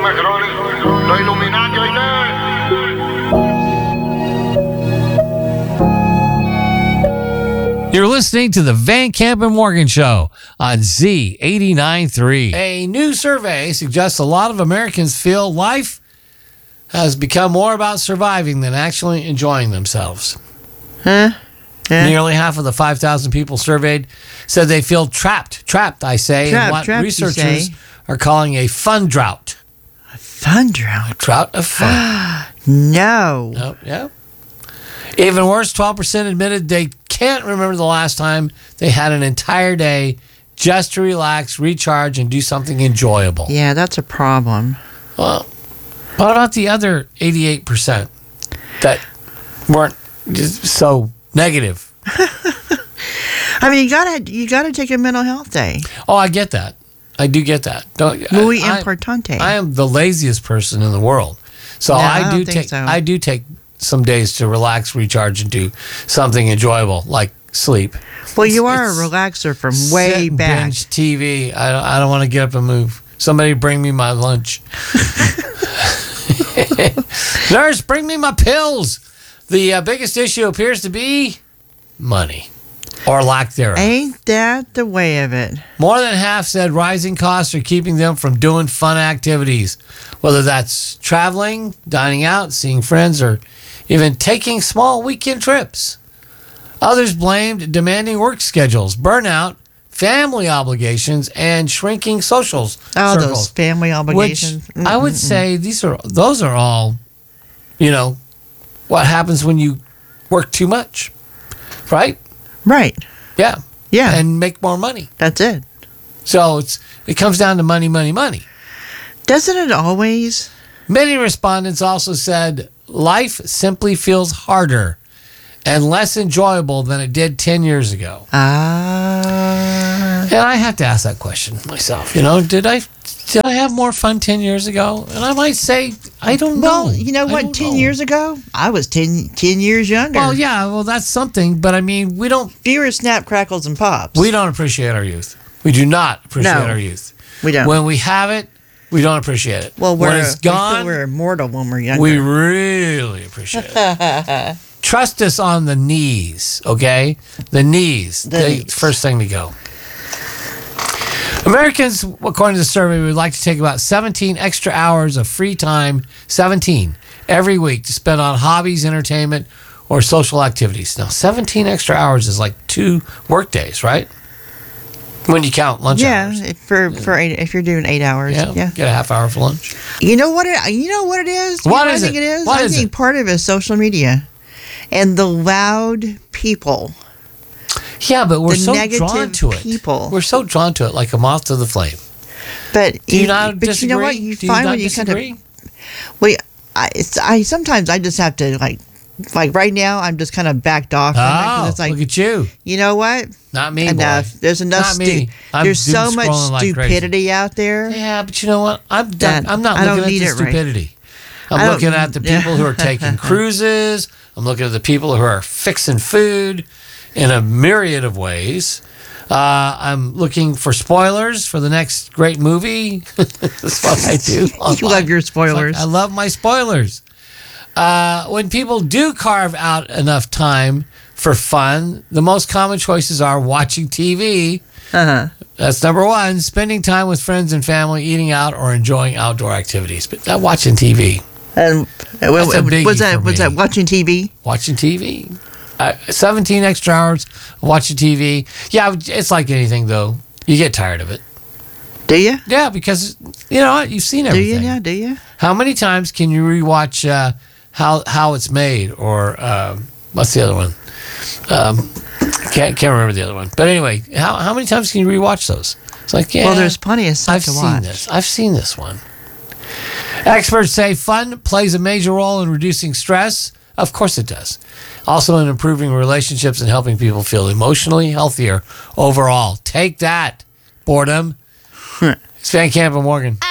Macroni, los Illuminati, oíste. You're listening to the Van Camp and Morgan Show on Z89.3. A new survey suggests a lot of Americans feel life has become more about surviving than actually enjoying themselves. Huh? Yeah. Nearly half of the 5,000 people surveyed said they feel trapped, I say, in what researchers are calling a fun drought. A fun drought? A drought of fun. No. Oh, yeah. Even worse, 12% admitted they can't remember the last time they had an entire day just to relax, recharge, and do something enjoyable. Yeah, that's a problem. Well, what about the other 88% that weren't just so negative? I mean, you gotta take a mental health day. Oh, I get that. I do get that. Muy importante. I am the laziest person in the world, so No, I don't think so. I do take some days to relax, recharge, and do something enjoyable like sleep. Well, you are a relaxer from way Sit and back. binge TV. I don't want to get up and move. Somebody bring me my lunch. Nurse, bring me my pills. The biggest issue appears to be money or lack thereof. Ain't that the way of it? More than half said rising costs are keeping them from doing fun activities, whether that's traveling, dining out, seeing friends, or even taking small weekend trips. Others blamed demanding work schedules, burnout, family obligations, and shrinking social circles. Those family obligations. Which I would say those are all, what happens when you work too much, right? Right. Yeah. Yeah. And make more money. That's it. So it comes down to money, money, money. Doesn't it always? Many respondents also said life simply feels harder and less enjoyable than it did 10 years ago. And I have to ask that question myself. Did I have more fun 10 years ago? And I might say, I don't know. Well, you know what? 10 years ago, I was 10 years younger. Well, yeah, that's something. But I mean, we don't. Fewer snap, crackles, and pops. We don't appreciate our youth. We do not appreciate our youth. We don't. When we have it, we don't appreciate it. Well, when it's gone, we're immortal when we're younger. We really appreciate it. Trust us on the knees, okay? The knees. The first thing to go. Americans, according to the survey, would like to take about 17 extra hours of free time, 17, every week to spend on hobbies, entertainment, or social activities. Now, 17 extra hours is like 2 work days, right? When you count lunch hours. Yeah, if you're doing 8 hours. Yeah. Get a half hour for lunch. You know what it is? What I is think it? it is? What I is think it? part of it is social media and the loud people. Yeah, but we're The so negative drawn to it. people. We're so drawn to it, like a moth to the flame. But Do you not but disagree? you know what? You Do you find not when you kind of disagree? well, I sometimes I just have to like right now I'm just kind of backed off. From it 'cause it's like, look at you. You know what? Not me, Enough. boy. There's enough. Not me. I'm There's so doom much scrolling like crazy. stupidity out there. Yeah, but you know what? I'm not I don't looking at need the it right. stupidity. I I'm don't- looking at the people who are taking cruises. I'm looking at the people who are fixing food in a myriad of ways. I'm looking for spoilers for the next great movie. That's what I do. You love your spoilers. I love my spoilers. When people do carve out enough time for fun, the most common choices are watching TV. That's number one. Spending time with friends and family, eating out, or enjoying outdoor activities. But not watching TV. And That's a biggie was that for me. watching TV? Watching TV. 17 extra hours of watching TV. Yeah, it's like anything, though. You get tired of it. Do you? Yeah, because you know what? You've seen Do everything. you now? Do you? How many times can you rewatch How It's Made, or what's the other one? Can't remember the other one. But anyway, how many times can you rewatch those? It's like, yeah. Well, there's plenty of stuff I've to seen watch. this. I've seen this one. Experts say fun plays a major role in reducing stress. Of course it does. Also in improving relationships and helping people feel emotionally healthier overall. Take that, boredom. It's Van Camp and Morgan.